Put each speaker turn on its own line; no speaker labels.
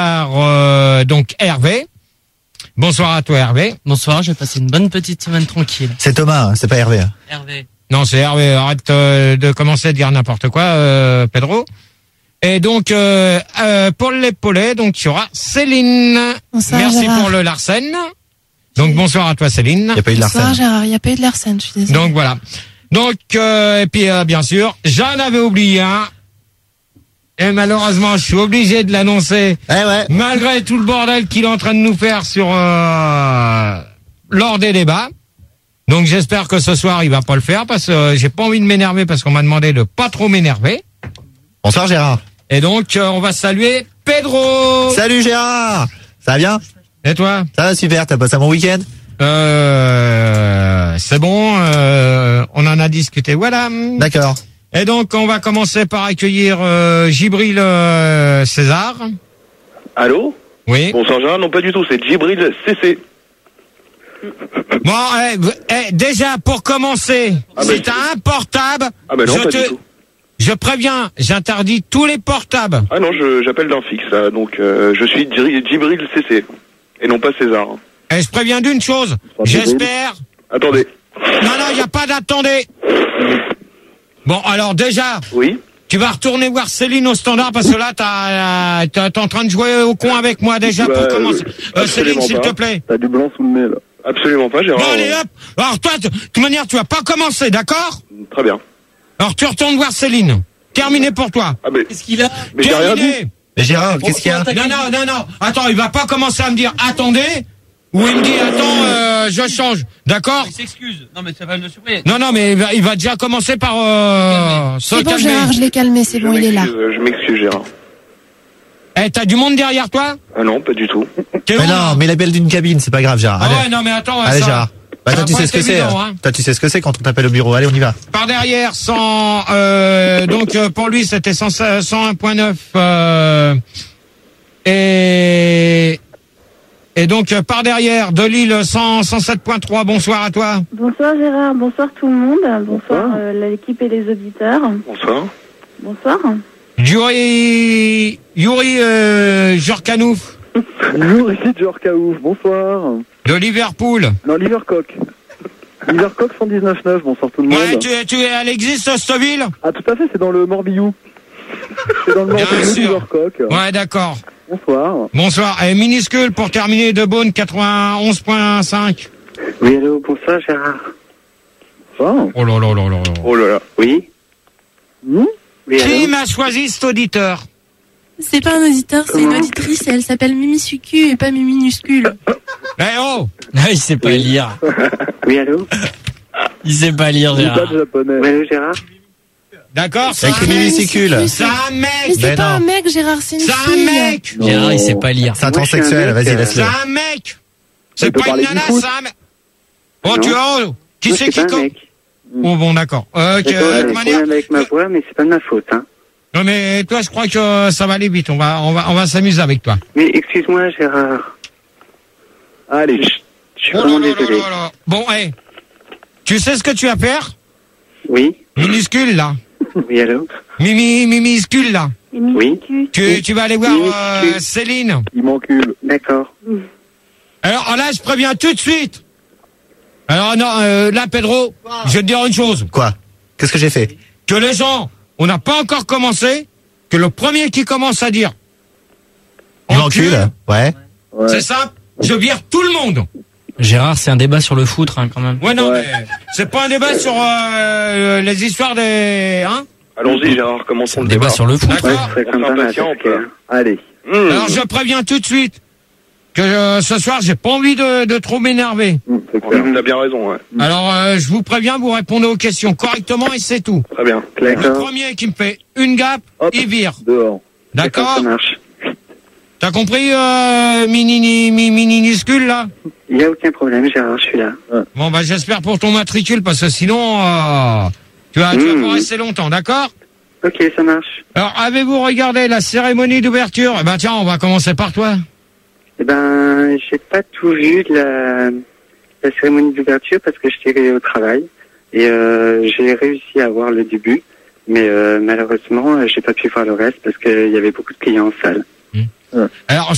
Donc Hervé. Bonsoir à toi Hervé.
Bonsoir, je vais passer une bonne petite semaine tranquille.
C'est Thomas, hein, c'est pas Hervé.
Hervé.
Non, c'est Hervé. Arrête de commencer à dire n'importe quoi, Pedro. Et donc pour l'épaulé, donc il y aura Céline.
Bonsoir,
Merci
Gérard.
pour le Larsen. Donc bonsoir à toi Céline.
Il n'y a pas eu de
Bonsoir
Larsen.
Gérard, il n'y a pas eu de Larsen, je suis désolée.
Donc voilà. Donc et puis bien sûr, j'en avais oublié un. Et malheureusement, je suis obligé de l'annoncer.
Ouais.
Malgré tout le bordel qu'il est en train de nous faire sur lors des débats. Donc j'espère que ce soir il va pas le faire parce que j'ai pas envie de m'énerver parce qu'on m'a demandé de pas trop m'énerver.
Bonsoir Gérard.
Et donc on va saluer Pedro.
Salut Gérard. Ça va bien?
Et toi?
Ça va super, t'as passé un bon week-end?
C'est bon, on en a discuté. Voilà.
D'accord.
Et donc on va commencer par accueillir Djibril César.
Allô?
Oui.
Bonsoir Gérard, non pas du tout, c'est Djibril CC.
Bon, déjà pour commencer,
Ah ben,
si t'as un portable,
Ah ben non, pas du tout.
je préviens, j'interdis tous les portables.
Ah non, j'appelle d'un fixe, là, donc je suis Djibril CC, et non pas César.
Et je préviens d'une chose, j'espère...
Attendez.
Non, il n'y a pas d'attendez. Bon, alors déjà,
Oui?
tu vas retourner voir Céline au standard parce que là, t'es en train de jouer au con avec moi déjà pour commencer. Céline,
absolument
s'il
pas.
te plaît.
T'as du blanc sous le nez, là. Absolument pas, Gérard.
Bon, allez, hop. Alors toi, de toute manière, tu vas pas commencer, d'accord?
Très bien.
Alors tu retournes voir Céline. Terminé pour toi.
Ah mais,
Qu'est-ce qu'il a?
mais j'ai rien dit.
Terminé.
Mais Gérard, qu'est-ce qu'il y a?
Non. Attends, il va pas commencer à me dire attendez, ou il me dit attends, je change, d'accord?
Il s'excuse. Non, mais ça va le surveiller.
Non, mais il va déjà commencer par se
C'est bon
calmer.
Gérard, je l'ai calmé, c'est bon, il est là.
Je m'excuse, Gérard.
Eh, t'as du monde derrière toi?
Ah non, pas du tout.
T'es
Mais
où, là?
non, mais la belle d'une cabine, c'est pas grave Gérard.
Ah
Allez,
ouais, non, mais attends,
allez
ça-
Gérard. Bah
ça
toi
va
tu
pas
sais
être
ce que c'est.
évident, hein.
Toi tu sais ce que c'est quand on t'appelle au bureau. Allez, on y va.
Par derrière, pour lui, c'était 101.9, et donc, par derrière, de Lille, 107.3, bonsoir à toi.
Bonsoir Gérard, bonsoir tout le monde, bonsoir l'équipe et les auditeurs.
Bonsoir.
Bonsoir.
Yuri Jurkanouf,
Bonjour, ici Djorkaouf, bonsoir.
de Liverpool.
Non, Livercock. Livercock 119.9, bonsoir tout le monde.
Ouais, elle existe, cette ville?
Ah, tout à fait, c'est dans le Morbihan. C'est dans le
Bien
Morbihan,
sûr.
Livercock.
Ouais, d'accord.
Bonsoir.
Bonsoir. Et minuscule pour terminer, de Beaune, 91.5.
Oui, allô, bonsoir Gérard.
Bonsoir.
Oh là là là là là.
Oh là là.
Oui?
Hmm
Oui,
Qui
allô?
m'a choisi cet auditeur?
C'est pas un auditeur, c'est une
Comment
auditrice et elle s'appelle Mimi Sucu et pas Mimi Minuscule.
Eh oh!
Il sait pas lire.
Oui, allô?
Il sait pas lire,
J'ai pas
Gérard.
de japonais.
Oui, allô, Gérard?
D'accord, c'est
Avec
un
une
mec.
minuscule.
C'est un
Mais
mec.
c'est
Mais
pas
non.
un mec Gérard, c'est une
C'est
fille.
un mec.
Gérard, il sait pas lire.
C'est un
Moi, je suis un
transsexuel,
mec,
vas-y,
euh,
laisse-le.
C'est un mec. C'est
Il peut
pas une
parler
nana,
du foot.
c'est un mec. Oh,
Non.
tu vois, qui
Moi,
c'est
c'est
qui
pas un
compte?
mec.
Oh, bon, d'accord. Ok,
D'accord,
de
j'ai
toute
un
manière.
problème avec ma voix, mais c'est pas de ma faute, hein.
Non, mais toi, je crois que ça va aller vite. On va s'amuser avec toi.
Mais excuse-moi, Gérard.
Allez.
Je suis
Oh là
vraiment
là là
désolé.
là là. Bon, tu sais ce que tu vas faire?
Oui?
Minuscule, là.
Oui, allô?
Minuscule, là.
Oui.
Tu vas aller voir
Minuscule.
Céline.
Il m'encule.
D'accord.
Alors là, je préviens tout de suite. Alors non, là, Pedro, je vais te dire une chose.
Quoi? Qu'est-ce que j'ai fait?
Que les gens, on n'a pas encore commencé, que le premier qui commence à dire
Il m'encule? Ouais.
Ouais.
c'est simple, je vire tout le monde.
Gérard, c'est un débat sur le foot, hein, quand même.
Ouais, non,
Ouais.
mais c'est pas un débat sur les histoires des... Hein?
Allons-y, Gérard, commençons le
Débat
débat.
sur le foot.
D'accord.
Ouais, ce serait
On
comme
fait
pas mal,
impatient,
parce
on peut.
que-
Allez.
Alors je préviens tout de suite que ce soir, j'ai pas envie de trop m'énerver.
C'est clair.
On a bien raison, ouais.
Alors je vous préviens, vous répondez aux questions correctement et c'est tout.
Très bien.
Le
D'accord.
premier qui me fait une gaffe,
Hop.
il vire.
Dehors.
D'accord?
Ça marche.
T'as compris, minuscule, là?
Il n'y a aucun problème, Gérard, je suis là.
Bon, bah, j'espère pour ton matricule, parce que sinon, tu vas pas rester longtemps, d'accord?
Ok, ça marche.
Alors, avez-vous regardé la cérémonie d'ouverture? Eh ben, tiens, on va commencer par toi.
Eh ben, j'ai pas tout vu de la cérémonie d'ouverture parce que j'étais au travail et j'ai réussi à voir le début, mais malheureusement, j'ai pas pu voir le reste parce qu'il y avait beaucoup de clients en salle.
Alors,